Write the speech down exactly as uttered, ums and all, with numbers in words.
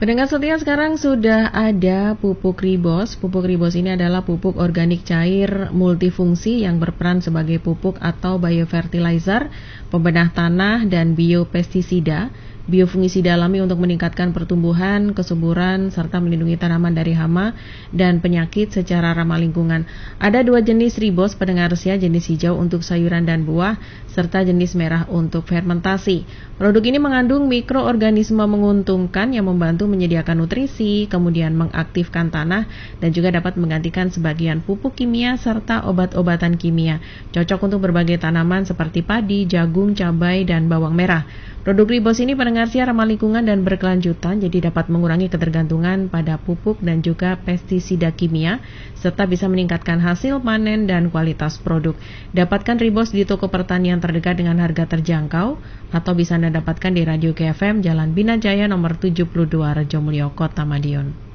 Pendengar setia, sekarang sudah ada pupuk Ribos. Pupuk Ribos ini adalah pupuk organik cair multifungsi yang berperan sebagai pupuk atau biofertilizer, pembenah tanah, dan biopestisida. Biofungisida alami untuk meningkatkan pertumbuhan, kesuburan, serta melindungi tanaman dari hama dan penyakit secara ramah lingkungan. Ada dua jenis Ribos, pendengar setia, jenis hijau untuk sayuran dan buah, serta jenis merah untuk fermentasi. Produk ini mengandung mikroorganisme menguntungkan yang membantu menyediakan nutrisi, kemudian mengaktifkan tanah, dan juga dapat menggantikan sebagian pupuk kimia serta obat-obatan kimia. Cocok untuk berbagai tanaman seperti padi, jagung, cabai, dan bawang merah. Produk Ribos ini pendengar setia ramah lingkungan dan berkelanjutan, jadi dapat mengurangi ketergantungan pada pupuk dan juga pestisida kimia, serta bisa meningkatkan hasil panen dan kualitas produk. Dapatkan Ribos di toko pertanian terdekat dengan harga terjangkau, atau bisa Anda dapatkan di Radio K F M Jalan Bina Jaya nomor tujuh puluh dua Rejomulyo, Kota Madiun.